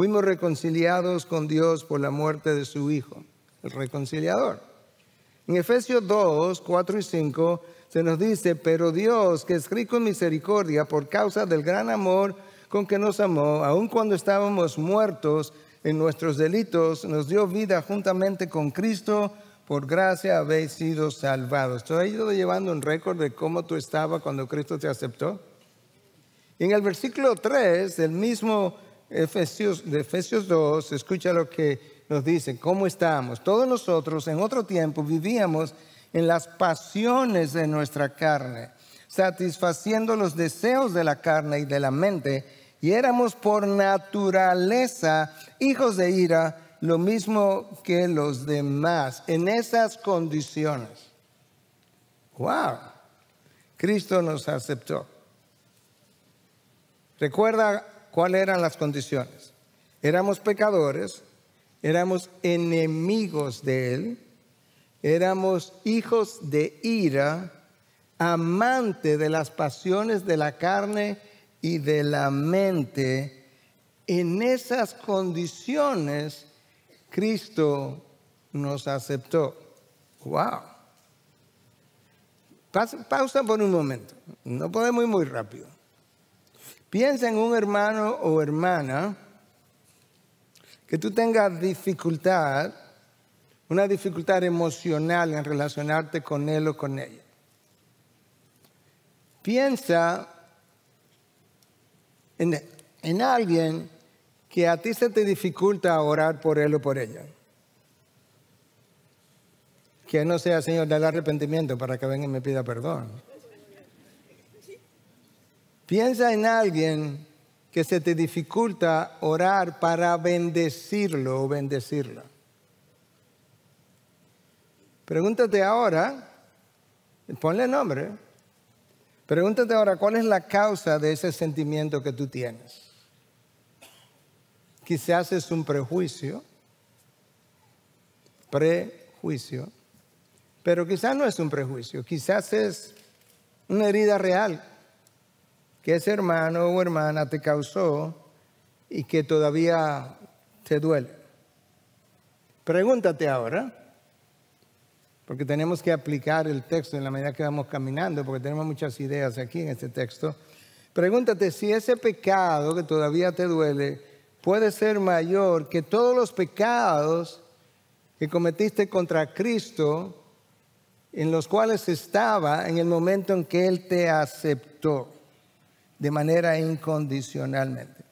fuimos reconciliados con Dios por la muerte de su Hijo, el reconciliador. En Efesios 2, 4 y 5 se nos dice, pero Dios, que es rico en misericordia por causa del gran amor con que nos amó, aun cuando estábamos muertos en nuestros delitos, nos dio vida juntamente con Cristo. Por gracia habéis sido salvados. ¿Te has ido llevando un récord de cómo tú estabas cuando Cristo te aceptó? Y en el versículo 3 del mismo de Efesios 2, escucha lo que nos dice, ¿cómo estamos? Todos nosotros en otro tiempo vivíamos en las pasiones de nuestra carne, satisfaciendo los deseos de la carne y de la mente, y éramos por naturaleza hijos de ira, lo mismo que los demás, en esas condiciones. ¡Wow! Cristo nos aceptó. Recuerda cuáles eran las condiciones. Éramos pecadores, éramos enemigos de Él, éramos hijos de ira, amante de las pasiones de la carne y de la mente. En esas condiciones, Cristo nos aceptó. ¡Wow! Pausa por un momento. No podemos ir muy rápido. Piensa en un hermano o hermana que tú tengas dificultad, una dificultad emocional en relacionarte con él o con ella. Piensa en alguien que a ti se te dificulta orar por él o por ella. Que no sea, Señor, dale arrepentimiento para que venga y me pida perdón. Piensa en alguien que se te dificulta orar para bendecirlo o bendecirla. Pregúntate ahora, ponle nombre, pregúntate ahora cuál es la causa de ese sentimiento que tú tienes. Quizás es un prejuicio, pero quizás no es un prejuicio, quizás es una herida real que ese hermano o hermana te causó y que todavía te duele. Pregúntate ahora, porque tenemos que aplicar el texto en la medida que vamos caminando, porque tenemos muchas ideas aquí en este texto. Pregúntate si ese pecado que todavía te duele puede ser mayor que todos los pecados que cometiste contra Cristo, en los cuales estaba en el momento en que Él te aceptó de manera incondicionalmente.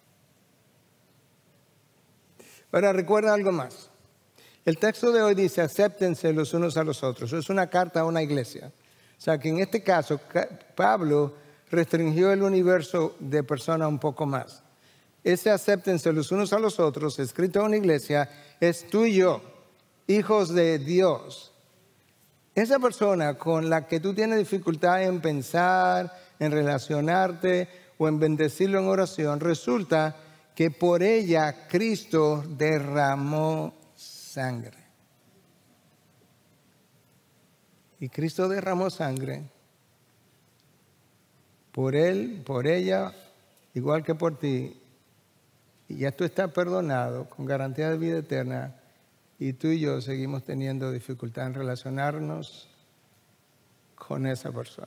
Ahora recuerda algo más. El texto de hoy dice, acéptense los unos a los otros. Es una carta a una iglesia. O sea que en este caso, Pablo restringió el universo de personas un poco más. Ese acéptense los unos a los otros, escrito a una iglesia, es tú y yo, hijos de Dios. Esa persona con la que tú tienes dificultad en pensar, en relacionarte o en bendecirlo en oración, resulta que por ella Cristo derramó sangre. Y Cristo derramó sangre por él, por ella, igual que por ti. Y ya tú estás perdonado con garantía de vida eterna. Y tú y yo seguimos teniendo dificultad en relacionarnos con esa persona.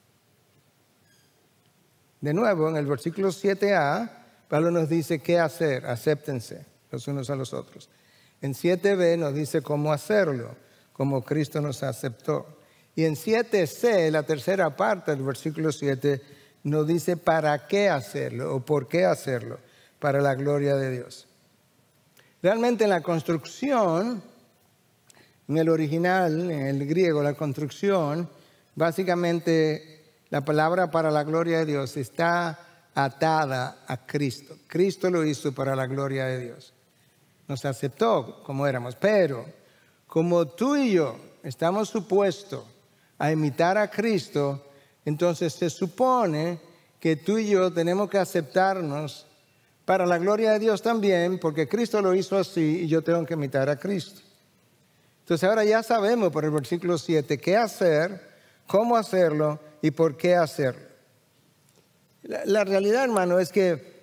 De nuevo, en el versículo 7a, Pablo nos dice qué hacer. Acéptense los unos a los otros. En 7b nos dice cómo hacerlo, como Cristo nos aceptó. Y en 7c, la tercera parte del versículo 7, nos dice para qué hacerlo o por qué hacerlo, para la gloria de Dios. Realmente en la construcción, en el original, en el griego, la construcción, básicamente la palabra para la gloria de Dios está atada a Cristo. Cristo lo hizo para la gloria de Dios. Nos aceptó como éramos, pero como tú y yo estamos supuestos a imitar a Cristo, entonces se supone que tú y yo tenemos que aceptarnos para la gloria de Dios también, porque Cristo lo hizo así y yo tengo que imitar a Cristo. Entonces ahora ya sabemos por el versículo 7 qué hacer, cómo hacerlo y por qué hacerlo. La realidad, hermano, es que